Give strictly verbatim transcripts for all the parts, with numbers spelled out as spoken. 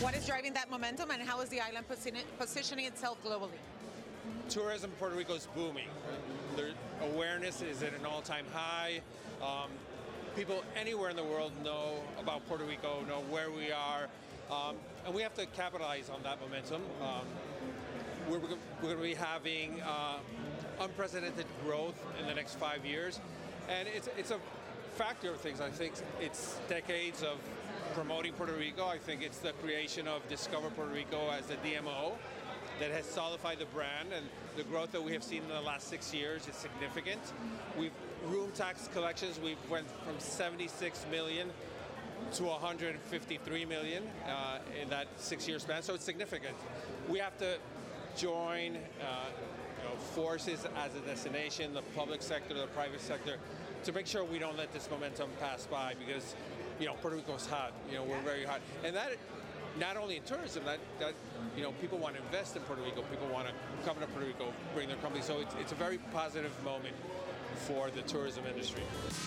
What is driving that momentum, and how is the island posi- positioning itself globally? Tourism in Puerto Rico is booming. Their awareness is at an all-time high. Um, people anywhere in the world know about Puerto Rico, know where we are, um, and we have to capitalize on that momentum. Um, we're we're going to be having uh, unprecedented growth in the next five years, and it's it's a factor of things. I think it's decades of promoting Puerto Rico. I think it's the creation of Discover Puerto Rico as the D M O that has solidified the brand, and the growth that we have seen in the last six years is significant. We've room tax collections, we've went from seventy-six million to one hundred fifty-three million uh, in that six-year span, so it's significant. We have to join uh, you know, forces as a destination, the public sector, the private sector, to make sure we don't let this momentum pass by, because you know Puerto Rico's hot. You know we're very hot, and that not only in tourism, that that you know people want to invest in Puerto Rico, people want to come to Puerto Rico, bring their company. So it's it's a very positive moment for the tourism industry.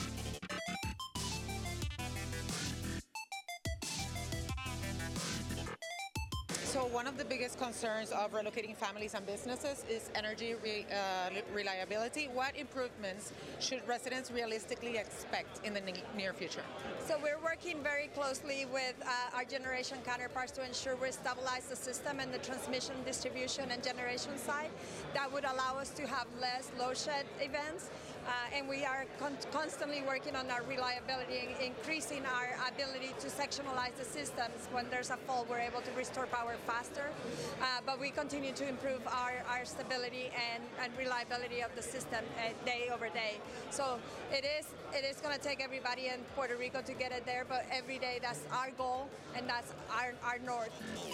So one of the biggest concerns of relocating families and businesses is energy re, uh, reliability. What improvements should residents realistically expect in the near future? So we're working very closely with uh, our generation counterparts to ensure we stabilize the system and the transmission, distribution, and generation side. That would allow us to have less load shed events. Uh, and we are con- constantly working on our reliability and increasing our ability to sectionalize the systems. When there's a fault, we're able to restore power faster. Uh, but we continue to improve our, our stability and, and reliability of the system uh, day over day. So it is it is going to take everybody in Puerto Rico to get it there, but every day that's our goal and that's our, our north.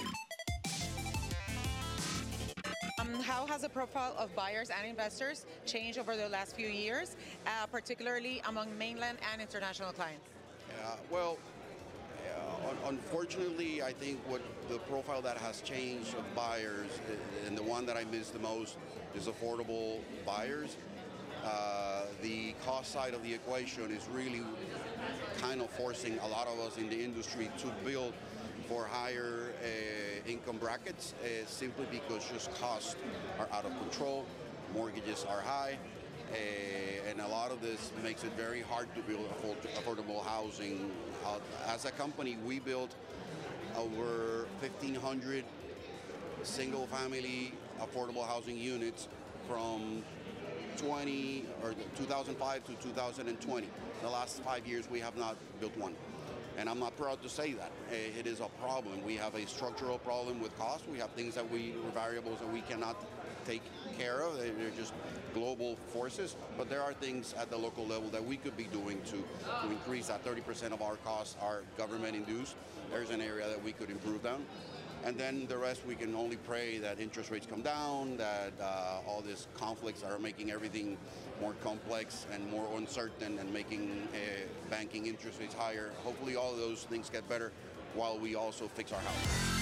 Um, how has the profile of buyers and investors changed over the last few years, uh, particularly among mainland and international clients? Yeah, well, uh, unfortunately, I think what the profile that has changed of buyers, and the one that I miss the most, is affordable buyers. Uh, the cost side of the equation is really kind of forcing a lot of us in the industry to build for higher uh, income brackets, uh, simply because just costs are out of control, mortgages are high, uh, and a lot of this makes it very hard to build affordable housing. Uh, as a company, we built over fifteen hundred single-family affordable housing units from twenty or two thousand five to two thousand twenty. The last five years, we have not built one. And I'm not proud to say that. It is a problem. We have a structural problem with cost. We have things that we, variables that we cannot take care of. They're just global forces. But there are things at the local level that we could be doing to, to increase that. thirty percent of our costs are government induced. There's an area that we could improve on. And then the rest, we can only pray that interest rates come down, that uh, all these conflicts are making everything more complex and more uncertain and making uh, banking interest rates higher. Hopefully all of those things get better while we also fix our house.